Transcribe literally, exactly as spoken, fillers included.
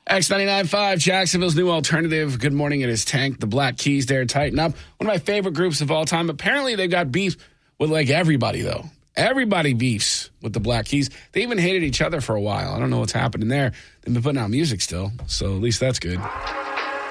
X ninety-nine point five, Jacksonville's new alternative. Good morning, it is Tank. The Black Keys there, tighten up. One of my favorite groups of all time. Apparently, they've got beef with, like, everybody, though. Everybody beefs with the Black Keys. They even hated each other for a while. I don't know what's happening there. They've been putting out music still, so at least that's good.